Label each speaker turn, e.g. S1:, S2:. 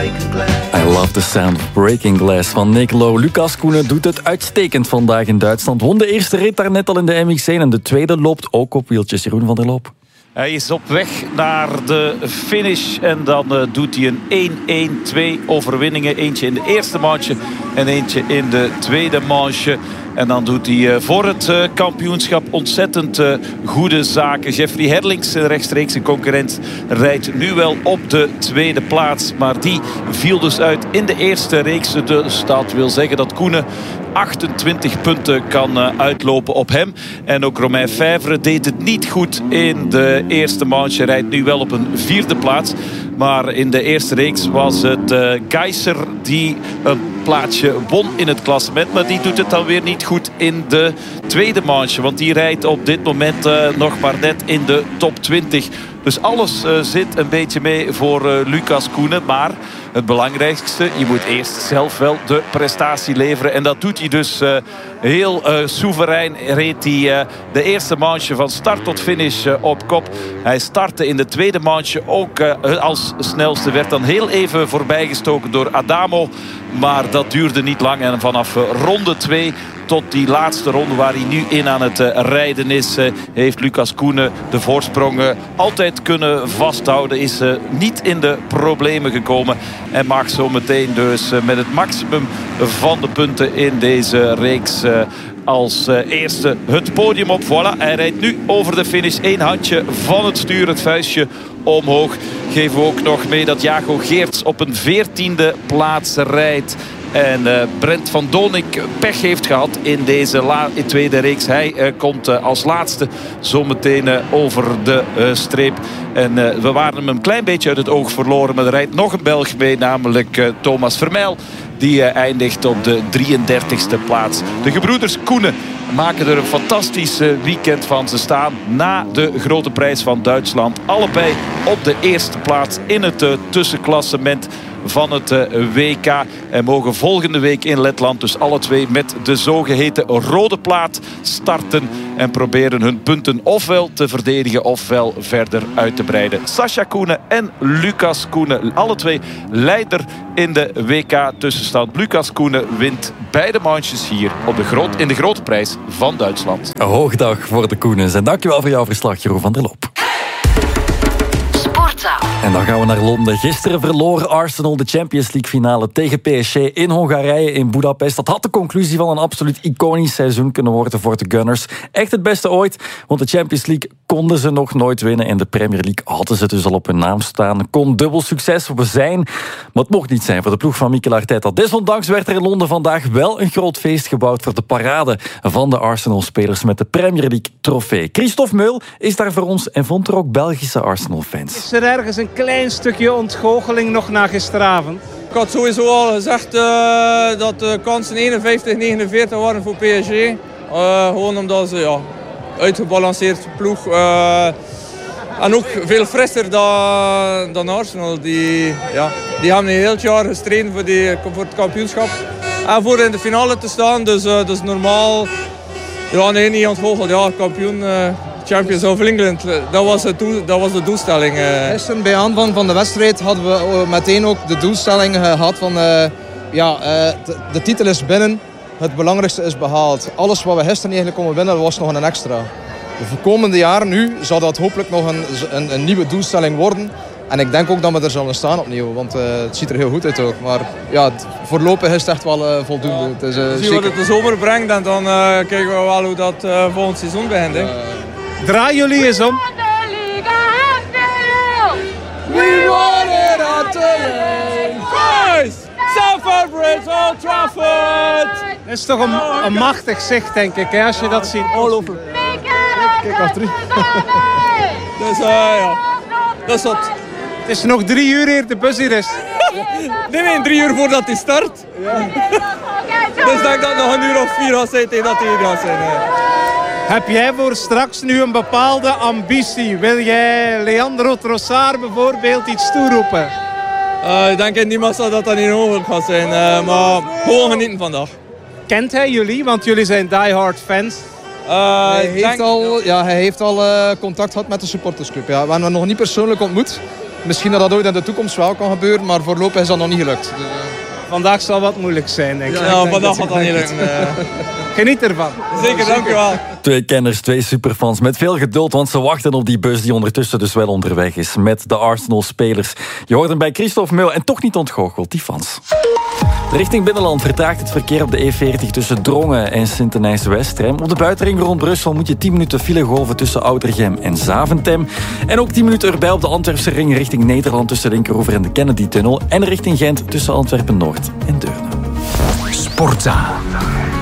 S1: I love the sound of breaking glass van Nick Lowe. Lucas Koenen doet het uitstekend vandaag in Duitsland. Won de eerste rit daar net al in de MX1 en de tweede loopt ook op wieltjes. Jeroen van der Loop.
S2: Hij is op weg naar de finish en dan doet hij een 1-1-2 overwinningen. Eentje in de eerste manche en eentje in de tweede manche. En dan doet hij voor het kampioenschap ontzettend goede zaken. Jeffrey Herlings, rechtstreeks een concurrent, rijdt nu wel op de tweede plaats. Maar die viel dus uit in de eerste reeks. Dus dat wil zeggen dat Koenen 28 punten kan uitlopen op hem. En ook Romain Fèvre deed het niet goed in de eerste manche. Rijdt nu wel op een vierde plaats. Maar in de eerste reeks was het Geiser die een plaatsje won in het klassement. Maar die doet het dan weer niet goed in de tweede manche. Want die rijdt op dit moment nog maar net in de top 20. Dus alles zit een beetje mee voor Lucas Koenen. Maar het belangrijkste, je moet eerst zelf wel de prestatie leveren. En dat doet hij dus heel soeverein. Reed hij de eerste manche van start tot finish op kop. Hij startte in de tweede manche ook als snelste. Werd dan heel even voorbijgestoken door Adamo. Maar dat duurde niet lang. En vanaf ronde 2 tot die laatste ronde waar hij nu in aan het rijden is, heeft Lucas Koenen de voorsprong altijd kunnen vasthouden. Is niet in de problemen gekomen. En mag zo meteen dus met het maximum van de punten in deze reeks als eerste het podium op. Voilà, hij rijdt nu over de finish. 1 handje van het stuur, het vuistje omhoog. Geven we ook nog mee dat Jago Geerts op een 14e plaats rijdt. En Brent van Donik pech heeft gehad in deze tweede reeks. Hij komt als laatste zometeen over de streep. En we waren hem een klein beetje uit het oog verloren. Maar er rijdt nog een Belg mee, namelijk Thomas Vermeil. Die eindigt op de 33e plaats. De gebroeders Koenen maken er een fantastisch weekend van. Ze staan na de grote prijs van Duitsland allebei op de eerste plaats in het tussenklassement van het WK. En mogen volgende week in Letland dus alle twee met de zogeheten rode plaat starten. En proberen hun punten ofwel te verdedigen ofwel verder uit te breiden. Sascha Koenen en Lucas Koenen, alle twee leider in de WK-tussenstand. Lucas Koenen wint beide manches hier op in de grote prijs van Duitsland.
S1: Een hoogdag voor de Koenens. En dankjewel voor jouw verslag, Jeroen van der Loop. En dan gaan we naar Londen. Gisteren verloor Arsenal de Champions League finale tegen PSG in Hongarije, in Budapest. Dat had de conclusie van een absoluut iconisch seizoen kunnen worden voor de Gunners. Echt het beste ooit, want de Champions League konden ze nog nooit winnen. En de Premier League hadden ze dus al op hun naam staan. Kon dubbel succes zijn, maar het mocht niet zijn voor de ploeg van Mikel Arteta. Desondanks werd er in Londen vandaag wel een groot feest gebouwd voor de parade van de Arsenal-spelers met de Premier League trofee. Christophe Meul is daar voor ons en vond er ook Belgische Arsenal-fans.
S3: Is er ergens een klein stukje ontgoocheling nog na gisteravond?
S4: Ik had sowieso al gezegd dat de kansen 51-49 waren voor PSG. Gewoon omdat ze uitgebalanceerd ploeg. En ook veel frisser dan Arsenal. Die hebben een heel jaar gestreden voor het kampioenschap. En voor in de finale te staan. Dus normaal, niet ontgoocheld. Ja, kampioen. Champions of England, dat was de doelstelling.
S5: Gisteren bij aanvang van de wedstrijd hadden we meteen ook de doelstelling gehad van de titel is binnen, het belangrijkste is behaald. Alles wat we gisteren eigenlijk konden winnen was nog een extra. De komende jaren nu zal dat hopelijk nog een nieuwe doelstelling worden. En ik denk ook dat we er zullen staan opnieuw, want het ziet er heel goed uit ook. Maar ja, voorlopig is het echt wel voldoende.
S4: Dus, zie wat het de zomer brengt en dan kijken we wel hoe dat volgend seizoen begint.
S3: Draai jullie eens om.
S4: We want it after rain. Boys, Stamford Bridge, Old Trafford.
S3: Dat is toch een machtig zicht, denk ik, hè, als je dat ziet.
S5: All over. Kijk, af 3.
S4: Dus dat is wat.
S3: Het is nog 3 uur eer de bus hier is.
S4: Nee, 3 uur voordat hij start. Ja. Dus denk dat het nog 1 uur of 4 gaat zijn tegen dat hij hier gaat zijn.
S3: Heb jij voor straks nu een bepaalde ambitie? Wil jij Leandro Trossard bijvoorbeeld iets toeroepen?
S4: Ik denk in niemand dat dat niet mogelijk gaat zijn. Maar gewoon genieten vandaag.
S3: Kent hij jullie? Want jullie zijn diehard fans.
S5: Hij heeft al contact gehad met de supportersclub. Ja. We hebben hem nog niet persoonlijk ontmoet. Misschien dat dat ooit in de toekomst wel kan gebeuren, maar voorlopig is dat nog niet gelukt. Dus,
S3: Vandaag zal wat moeilijk zijn, denk ik.
S4: Ja, vandaag gaat dat niet lukken.
S3: Geniet ervan.
S4: Zeker, dank u wel.
S1: 2 kenners, 2 superfans met veel geduld, want ze wachten op die bus die ondertussen dus wel onderweg is met de Arsenal-spelers. Je hoort hem bij Christophe Meul en toch niet ontgoocheld, die fans. Richting binnenland vertraagt het verkeer op de E40 tussen Drongen en Sint-Denijs-Westrem. Op de buitenring rond Brussel moet je 10 minuten file golven tussen Oudergem en Zaventem. En ook 10 minuten erbij op de Antwerpse ring richting Nederland tussen Linkeroever en de Kennedy-tunnel. En richting Gent tussen Antwerpen-Noord en Deurne.
S6: Sportza.